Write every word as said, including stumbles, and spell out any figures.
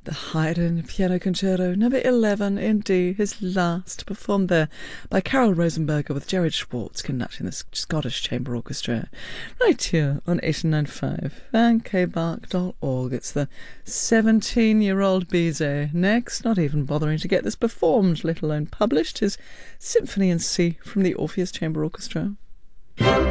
The Haydn Piano Concerto number eleven in D, his last, performed there by Carol Rosenberger with Gerard Schwartz conducting the Scottish Chamber Orchestra, right here on eighty-nine point five and k bark dot org. It's the seventeen-year-old Bizet. Next, not even bothering to get this performed, let alone published, his Symphony in C from the Orpheus Chamber Orchestra.